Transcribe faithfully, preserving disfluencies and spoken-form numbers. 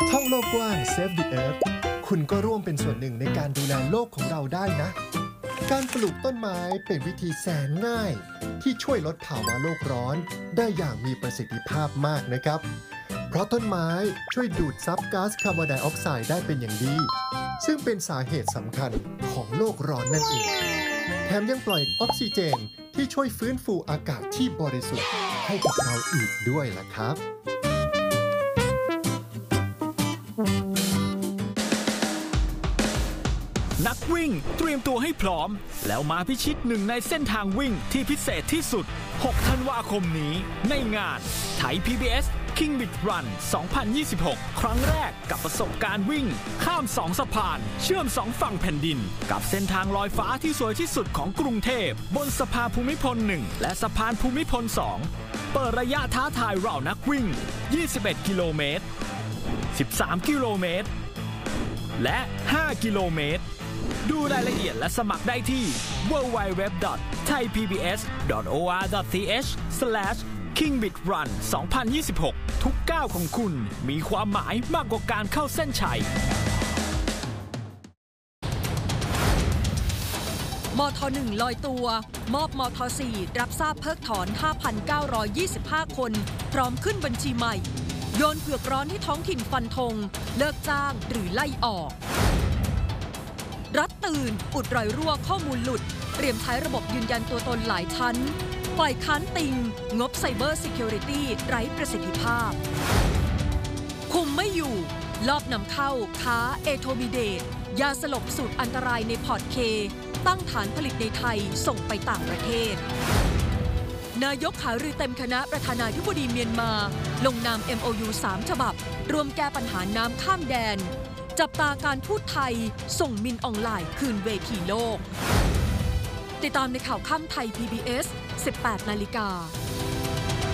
ท่องโลกกว้าง Save the Earth คุณก็ร่วมเป็นส่วนหนึ่งในการดูแลโลกของเราได้นะ การปลูกต้นไม้เป็นวิธีแสนง่ายที่ช่วยลดภาวะโลกร้อนได้อย่างมีประสิทธิภาพมากนะครับ เพราะต้นไม้ช่วยดูดซับก๊าซคาร์บอนไดออกไซด์ได้เป็นอย่างดี ซึ่งเป็นสาเหตุสำคัญของโลกร้อนนั่นเอง แถมยังปล่อยออกซิเจนที่ช่วยฟื้นฟูอากาศที่บริสุทธิ์ให้กับเราอีกด้วยล่ะครับนักวิ่งเตรียมตัวให้พร้อมแล้วมาพิชิตหนึ่งในเส้นทางวิ่งที่พิเศษที่สุดหกธันวาคมนี้ในงานไทย พี บี เอส King Bit Run สองพันยี่สิบหก ครั้งแรกกับประสบการณ์วิ่งข้ามสองสะพานเชื่อมสองฝั่งแผ่นดินกับเส้นทางลอยฟ้าที่สวยที่สุดของกรุงเทพบนสะพานภูมิพลหนึ่งและสะพานภูมิพลสองเปิดระยะท้าทายเหล่านักวิ่งยี่สิบเอ็ดกิโลเมตรสิบสามกิโลเมตรและห้ากิโลเมตรดูรายละเอียดและสมัครได้ที่ ดับเบิลยู ดับเบิลยู ดับเบิลยู ดอท ไทย พี บี เอส ดอท โอ อาร์ ดอท ที เอช สแลช คิง บิต รัน สองพันยี่สิบหก ทุกก้าวของคุณมีความหมายมากกว่าการเข้าเส้นชัยมท หนึ่ง ลอยตัวมอบมท สี่ รับทราบเพิกถอน ห้าพันเก้าร้อยยี่สิบห้า คนพร้อมขึ้นบัญชีใหม่โยนเผือกร้อนให้ท้องถิ่นฟันธงเลิกจ้างหรือไล่ออกรัฐตื่นอุดรอยรั่วข้อมูลหลุดเตรียมใช้ระบบยืนยันตัวตนหลายชั้นฝ่ายค้านติงงบไซเบอร์ซิเคียวริตี้ไร้ประสิทธิภาพคุมไม่อยู่ลอบนำเข้าค้าเอโทมิเดตยาสลบสูตรอันตรายในพอร์ตเคตั้งฐานผลิตในไทยส่งไปต่างประเทศนายกหารือเต็มคณะประธานาธิบดีเมียนมาลงนาม เอ็ม โอ ยู สาม ฉบับรวมแก้ปัญหาน้ำข้ามแดนจับตาการทูตไทยส่งมินออนไลน์คืนเวทีโลกติดตามในข่าวค่ำไทย พี บี เอส สิบแปดนาฬิกา